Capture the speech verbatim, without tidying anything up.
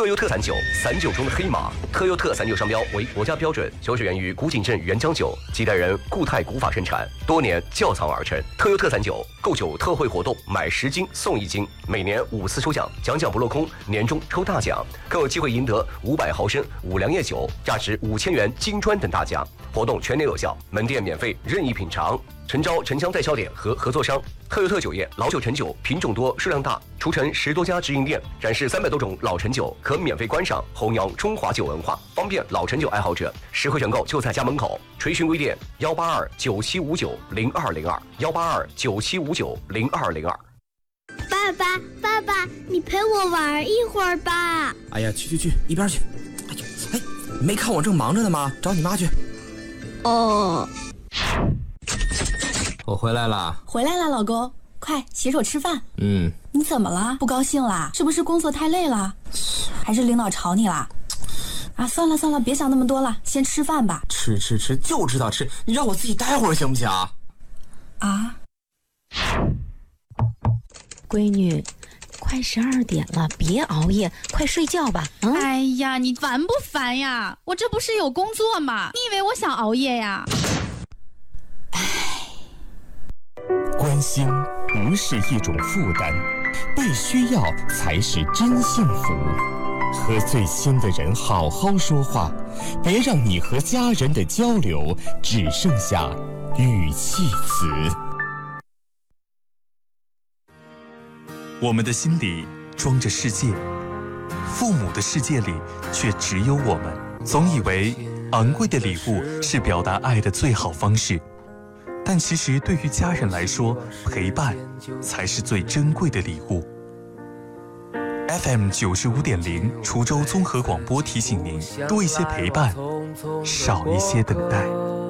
特优特散酒，散酒中的黑马。特优特散酒商标为国家标准，酒水源于古井镇原浆酒，几代人固态古法生产，多年窖藏而成。特优特散酒购酒特惠活动，买十斤送一斤，每年五次抽奖，奖奖不落空，年终抽大奖，更有机会赢得五百毫升五粮液酒，价值五千元金砖等大奖。活动全年有效，门店免费任意品尝。诚招城乡代销点和合作商。特优特酒业老酒陈酒品种多，数量大，除城十多家直营店，展示三百多种老陈酒，可免费观赏，弘扬中华酒文化，方便老陈酒爱好者实惠选购就在家门口。垂询微店幺八二九七五九零二零二幺八二九七五九零二零二。 爸爸，爸爸，你陪我玩一会儿吧。 哎呀，去去去，一边去！哎呦，哎，没看我正忙着呢吗？找你妈去。 哦。 我回来了， 回来了，老公，快洗手吃饭。 嗯， 你怎么了？不高兴啦？是不是工作太累了？还是领导吵你啦？啊，算了算了，别想那么多了，先吃饭吧。 吃吃吃，就知道吃，你让我自己待会儿行不行？ 啊， 闺女，快十二点了，别熬夜，快睡觉吧。 嗯、哎呀，你烦不烦呀？我这不是有工作吗？你以为我想熬夜呀？ 关心不是一种负担，被需要才是真幸福。和最亲的人好好说话，别让你和家人的交流只剩下语气词。 我们的心里装着世界，父母的世界里却只有我们。总以为昂贵的礼物是表达爱的最好方式，但其实对于家人来说，陪伴才是最珍贵的礼物。F M 九十五点零，滁州综合广播提醒您：多一些陪伴，少一些等待。